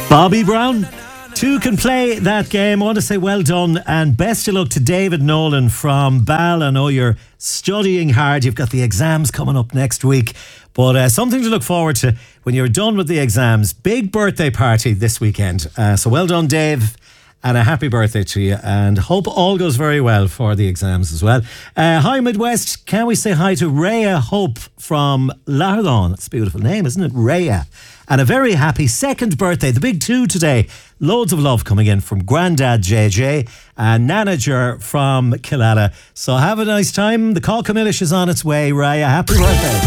Bobby Brown. Two can play that game. I want to say well done and best of luck to David Nolan from Bal. I know you're studying hard. You've got the exams coming up next week. But something to look forward to when you're done with the exams. Big birthday party this weekend. So well done, Dave. And a happy birthday to you. And hope all goes very well for the exams as well. Hi, Midwest. Can we say hi to Rhea Hope from Larlawn? It's a beautiful name, isn't it? Rhea. And a very happy second birthday, the big two today. Loads of love coming in from Grandad JJ and Nanager from Killala. So have a nice time. The Call Camillish is on its way. Raya, happy birthday.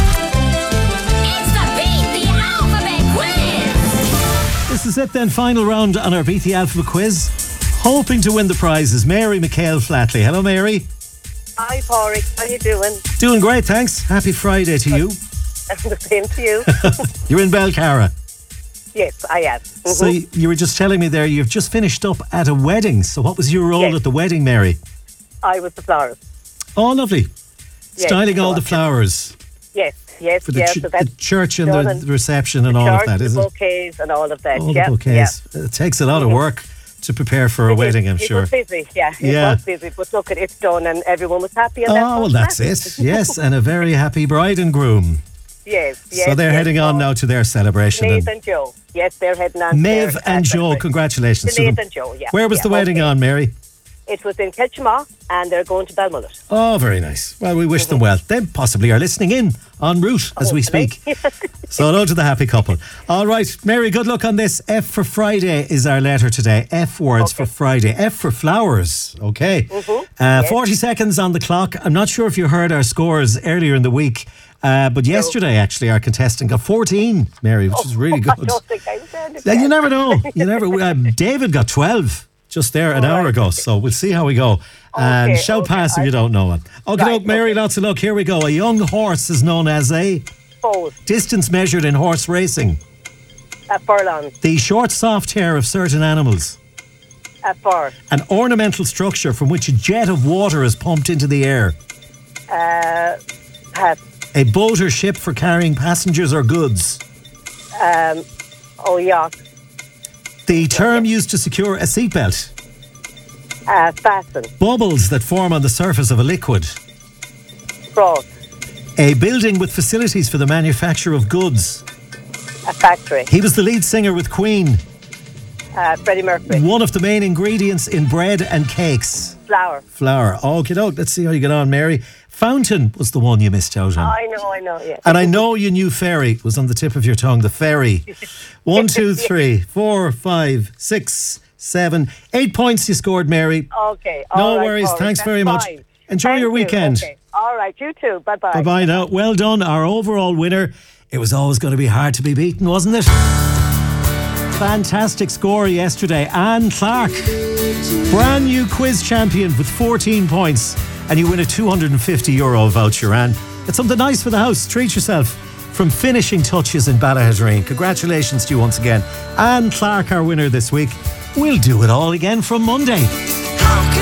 It's the Beat the Alphabet Quiz. This is it then, final round on our Beat the Alphabet Quiz. Hoping to win the prize is Mary McHale Flatley. Hello, Mary. Hi, Pádraig. How you doing? Doing great, thanks. Happy Friday to you. The same to you. You're in Belcara. Yes, I am. Mm-hmm. So you were just telling me there you've just finished up at a wedding. So what was your role at the wedding, Mary? I was the florist. Oh, lovely. Yes, Styling all the flowers. Yes. For the, so the church and the reception and all of that, isn't it? Bouquets and all of that. All the bouquets. Yeah. It takes a lot of work to prepare for a wedding, I'm sure. It was busy, It was busy, but look, it's done and everyone was happy. And that's it. Yes, and a very happy bride and groom. Yes. So they're heading on now to their celebration. Maeve and Joe. Yes, they're heading on. Maeve and Joe, congratulations. Maeve and Joe, yeah. Where was the wedding on, Mary? It was in Ketchama and they're going to Balmullet. Oh, very nice. Well, we wish them well. They possibly are listening in en route as we speak. So hello to the happy couple. All right, Mary, good luck on this. F for Friday is our letter today. F words for Friday. F for flowers. Okay. 40 seconds on the clock. I'm not sure if you heard our scores earlier in the week. But yesterday, actually, our contestant got 14, Mary, which is really good. I don't think I said it. You never know. David got 12 just there an hour ago. So we'll see how we go. And shout pass if you don't know it. Okay, Mary, lots of luck. Here we go. A young horse is known as a foal. Distance measured in horse racing. A furlong. The short, soft hair of certain animals. A fur. An ornamental structure from which a jet of water is pumped into the air. Pass. A boat or ship for carrying passengers or goods. Yacht. The term used to secure a seatbelt. Fasten. Bubbles that form on the surface of a liquid. Froth. A building with facilities for the manufacture of goods. A factory. He was the lead singer with Queen. Freddie Mercury. One of the main ingredients in bread and cakes. Flour. Okay, let's see how you get on, Mary. Fountain was the one you missed out on. I know, yeah. And I know you knew ferry was on the tip of your tongue. The ferry. 1, 2, 3, 4, 5, 6, 7, 8 points you scored, Mary. Okay. No worries. Thanks very much. Enjoy your weekend. Okay. All right, you too. Bye-bye. Bye-bye now. Well done, our overall winner. It was always going to be hard to be beaten, wasn't it? Fantastic score yesterday. Anne Clark, brand new quiz champion with 14 points. And you win a €250 voucher. And it's something nice for the house. Treat yourself from Finishing Touches in Ballahadreen. Congratulations to you once again. Anne Clark, our winner this week. We'll do it all again from Monday.